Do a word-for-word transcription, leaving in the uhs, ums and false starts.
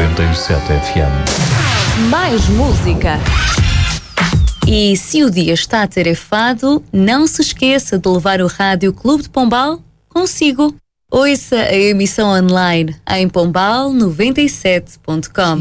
noventa e sete F M. Mais música. E se o dia está atarefado, não se esqueça de levar o Rádio Clube de Pombal consigo. Ouça a emissão online em pombal noventa e sete ponto com.